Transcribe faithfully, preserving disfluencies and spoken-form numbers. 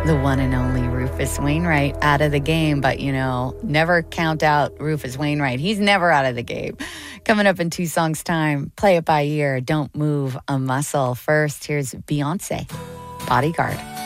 The one and only Rufus Wainwright out of the game, but you know, never count out Rufus Wainwright. He's never out of the game. Coming up in two songs time, play it by ear, don't move a muscle. First, here's Beyonce, Bodyguard.